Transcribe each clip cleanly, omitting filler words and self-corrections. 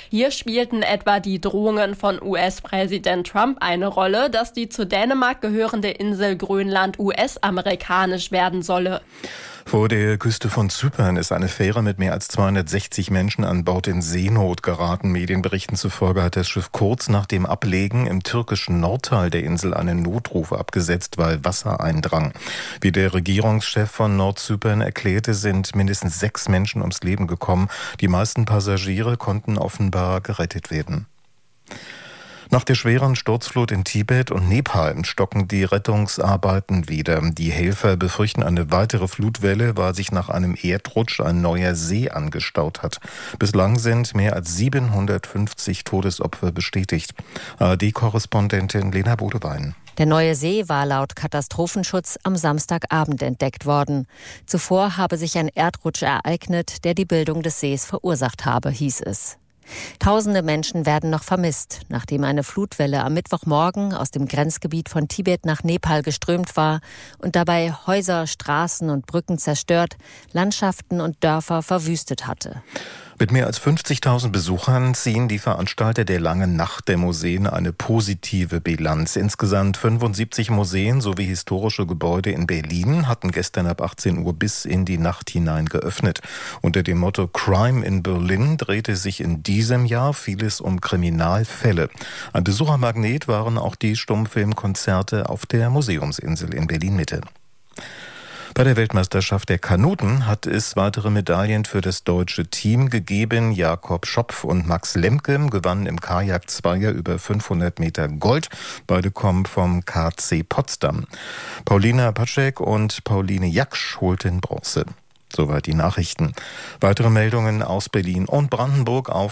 Hier spielten etwa die Drohungen von US-Präsident Trump eine Rolle, dass die zu Dänemark gehörende Insel Grönland US-amerikanisch werden solle. Vor der Küste von Zypern ist eine Fähre mit mehr als 260 Menschen an Bord in Seenot geraten. Medienberichten zufolge hat das Schiff kurz nach dem Ablegen im türkischen Nordteil der Insel einen Notruf abgesetzt, weil Wasser eindrang. Wie der Regierungschef von Nordzypern erklärte, sind mindestens 6 Menschen ums Leben gekommen. Die meisten Passagiere konnten offenbar gerettet werden. Nach der schweren Sturzflut in Tibet und Nepal stocken die Rettungsarbeiten wieder. Die Helfer befürchten eine weitere Flutwelle, weil sich nach einem Erdrutsch ein neuer See angestaut hat. Bislang sind mehr als 750 Todesopfer bestätigt. ARD-Korrespondentin Lena Bodewein. Der neue See war laut Katastrophenschutz am Samstagabend entdeckt worden. Zuvor habe sich ein Erdrutsch ereignet, der die Bildung des Sees verursacht habe, hieß es. Tausende Menschen werden noch vermisst, nachdem eine Flutwelle am Mittwochmorgen aus dem Grenzgebiet von Tibet nach Nepal geströmt war und dabei Häuser, Straßen und Brücken zerstört, Landschaften und Dörfer verwüstet hatte. Mit mehr als 50.000 Besuchern ziehen die Veranstalter der Langen Nacht der Museen eine positive Bilanz. Insgesamt 75 Museen sowie historische Gebäude in Berlin hatten gestern ab 18 Uhr bis in die Nacht hinein geöffnet. Unter dem Motto Crime in Berlin drehte sich in diesem Jahr vieles um Kriminalfälle. Ein Besuchermagnet waren auch die Stummfilmkonzerte auf der Museumsinsel in Berlin-Mitte. Bei der Weltmeisterschaft der Kanuten hat es weitere Medaillen für das deutsche Team gegeben. Jakob Schopf und Max Lemke gewannen im Kajak-Zweier über 500 Meter Gold. Beide kommen vom KC Potsdam. Paulina Patschek und Pauline Jaksch holten Bronze. Soweit die Nachrichten. Weitere Meldungen aus Berlin und Brandenburg auf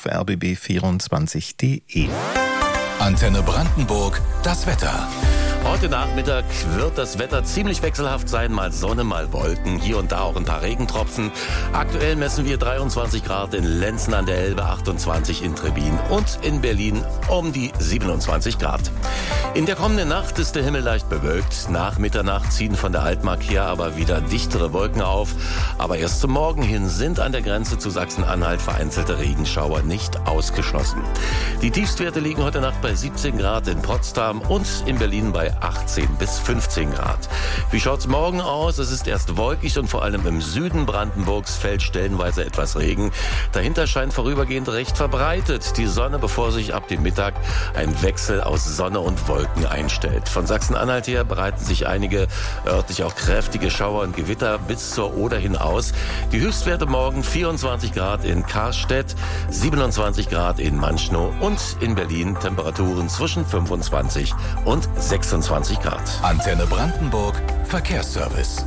rbb24.de. Antenne Brandenburg, das Wetter. Heute Nachmittag wird das Wetter ziemlich wechselhaft sein, mal Sonne, mal Wolken, hier und da auch ein paar Regentropfen. Aktuell messen wir 23 Grad in Lenzen an der Elbe, 28 in Trebin und in Berlin um die 27 Grad. In der kommenden Nacht ist der Himmel leicht bewölkt. Nach Mitternacht ziehen von der Altmark her aber wieder dichtere Wolken auf. Aber erst zum Morgen hin sind an der Grenze zu Sachsen-Anhalt vereinzelte Regenschauer nicht ausgeschlossen. Die Tiefstwerte liegen heute Nacht bei 17 Grad in Potsdam und in Berlin bei 18 bis 15 Grad. Wie schaut's morgen aus? Es ist erst wolkig und vor allem im Süden Brandenburgs fällt stellenweise etwas Regen. Dahinter scheint vorübergehend recht verbreitet die Sonne, bevor sich ab dem Mittag ein Wechsel aus Sonne und Wolken einstellt. Von Sachsen-Anhalt her breiten sich einige örtlich auch kräftige Schauer und Gewitter bis zur Oder hin aus. Die Höchstwerte morgen 24 Grad in Karstedt, 27 Grad in Manchnow und in Berlin Temperaturen zwischen 25 und 26 Grad. Antenne Brandenburg, Verkehrsservice.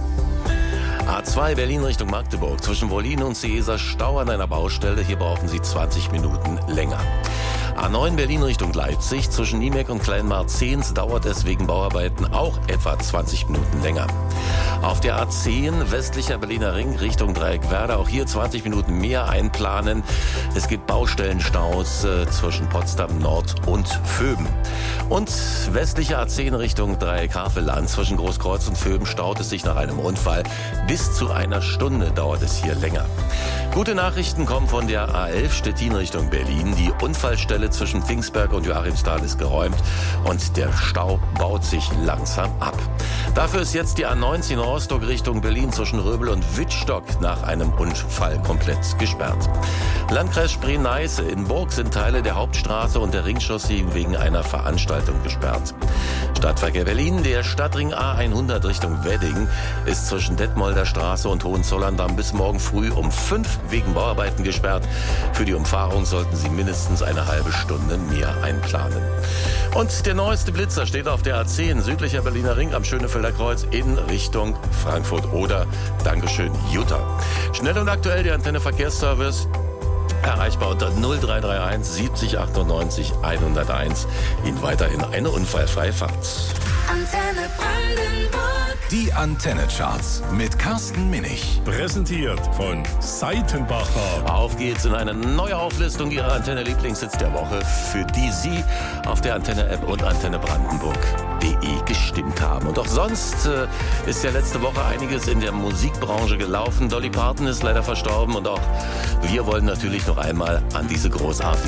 A2 Berlin Richtung Magdeburg. Zwischen Wollin und Seeser Stau an einer Baustelle. Hier brauchen Sie 20 Minuten länger. A9 Berlin Richtung Leipzig. Zwischen Niemek und Kleinmarzens dauert es wegen Bauarbeiten auch etwa 20 Minuten länger. Auf der A10 westlicher Berliner Ring Richtung Dreieckwerder. Auch hier 20 Minuten mehr einplanen. Es gibt Baustellenstaus zwischen Potsdam Nord und Vöben. Und westliche A10 Richtung Dreieck-Havelland. Zwischen Großkreuz und Vöben staut es sich nach einem Unfall. Bis zu einer Stunde dauert es hier länger. Gute Nachrichten kommen von der A11 Stettin Richtung Berlin. Die Unfallstelle zwischen Pfingsberg und Joachimsthal ist geräumt und der Stau baut sich langsam ab. Dafür ist jetzt die A19 Rostock Richtung Berlin zwischen Röbel und Wittstock nach einem Unfall komplett gesperrt. Landkreis Spree-Neiße. In Burg sind Teile der Hauptstraße und der Ringchaussee wegen einer Veranstaltung gesperrt. Stadtverkehr Berlin. Der Stadtring A100 Richtung Wedding ist zwischen Detmolder Straße und Hohenzollern-Damm bis morgen früh um 5 wegen Bauarbeiten gesperrt. Für die Umfahrung sollten Sie mindestens eine halbe Stunde mehr einplanen. Und der neueste Blitzer steht auf der A10 südlicher Berliner Ring am Schönefelder Kreuz in Richtung Frankfurt oder Dankeschön Jutta. Schnell und aktuell der Antenne Verkehrsservice. Erreichbar unter 0331 70 98 101. Ihnen weiterhin eine unfallfreie Fahrt. Antenne Brandenburg. Die Antenne-Charts mit Carsten Minich. Präsentiert von Seitenbacher. Auf geht's in eine neue Auflistung Ihrer Antenne-Lieblingshits der Woche, für die Sie auf der Antenne-App und antennebrandenburg.de gestimmt haben. Und auch sonst ist ja letzte Woche einiges in der Musikbranche gelaufen. Dolly Parton ist leider verstorben und auch wir wollen natürlich noch einmal an diese großartige